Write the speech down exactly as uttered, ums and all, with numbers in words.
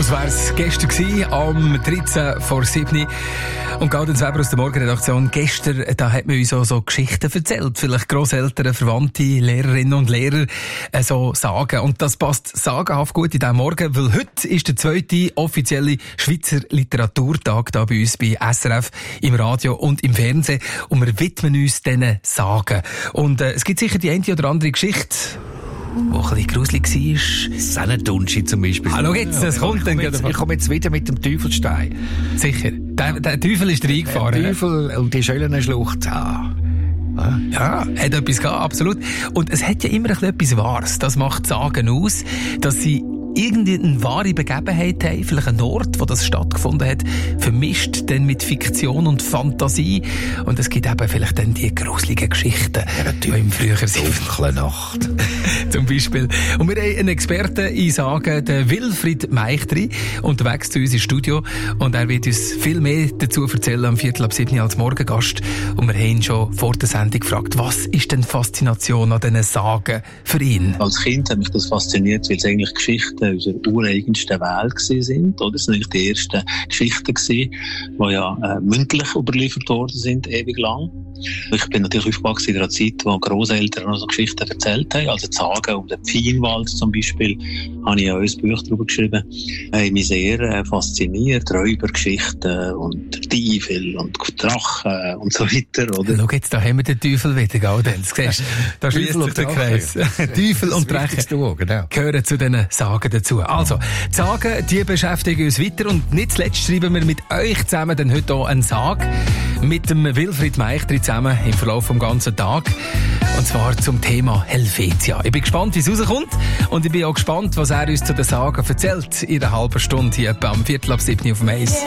Als wäre es gestern gewesen, am dreizehn vor sieben. Und Gaudenz Weber aus der Morgenredaktion. Gestern, da hat man uns auch so Geschichten erzählt. Vielleicht Grosseltern, Verwandte, Lehrerinnen und Lehrer äh, so sagen. Und das passt sagenhaft gut in diesem Morgen, weil heute ist der zweite offizielle Schweizer Literaturtag da bei uns bei S R F im Radio und im Fernsehen. Und wir widmen uns diesen Sagen. Und äh, es gibt sicher die eine oder andere Geschichte, die ein bisschen gruselig war. Sennendunschi zum Beispiel. Ah, schau jetzt, das ja, kommt ich dann komme jetzt, ich komme jetzt wieder mit dem Teufelstein. Sicher. Der, der Teufel ist reingefahren. Der Teufel und die Schöllenschlucht. Ah. Ah. Ja, hat etwas gehabt, absolut. Und es hat ja immer ein bisschen etwas Wahres. Das macht Sagen aus, dass sie irgendeine wahre Begebenheit haben, vielleicht ein Ort, wo das stattgefunden hat, vermischt dann mit Fiktion und Fantasie. Und es gibt eben vielleicht dann die gruseligen Geschichten, ja, die im früher sind. Dunkle Nacht. Zum Beispiel. Und wir haben einen Experten in Sagen, den Wilfried Meichtri, unterwegs zu uns im Studio. Und er wird uns viel mehr dazu erzählen am Viertel ab sieben als Morgengast. Und wir haben ihn schon vor der Sendung gefragt, was ist denn Faszination an diesen Sagen für ihn? Als Kind hat mich das fasziniert, weil es eigentlich Geschichten unserer ureigensten Welt sind. Oder? Das sind eigentlich die ersten Geschichten gewesen, die ja äh, mündlich überliefert worden sind, ewig lang. Ich bin natürlich aufgewachsen in einer Zeit, wo Grosseltern noch so Geschichten erzählt haben. Also die Sagen um den Pfeinwald zum Beispiel, habe ich ja ein Buch darüber geschrieben. Haben mich sehr äh, fasziniert. Räubergeschichten und Teufel und Drachen und so weiter. Oder? Schau jetzt, da haben wir den Teufel wieder, Gaudenz. Da schließt sich der Kreis. Teufel und Drachen genau. gehören zu diesen Sagen dazu. Also, die Sagen, die beschäftigen uns weiter und nicht zuletzt schreiben wir mit euch zusammen dann heute auch einen Sag mit dem Wilfried Meichtri zusammen im Verlauf des ganzen Tages. Und zwar zum Thema Helvetia. Ich bin gespannt, wie es rauskommt. Und ich bin auch gespannt, was er uns zu den Sagen erzählt in einer halben Stunde hier etwa am Viertel ab sieben auf dem Eis.